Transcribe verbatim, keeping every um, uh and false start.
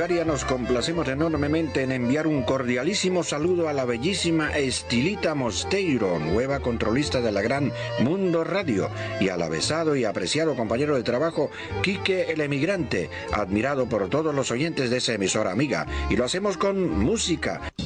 Bulgaria, nos complacemos enormemente en enviar un cordialísimo saludo a la bellísima Estilita Mosteiro, nueva controlista de la gran Mundo Radio, y al avesado y apreciado compañero de trabajo Quique el Emigrante, admirado por todos los oyentes de esa emisora amiga, y lo hacemos con música.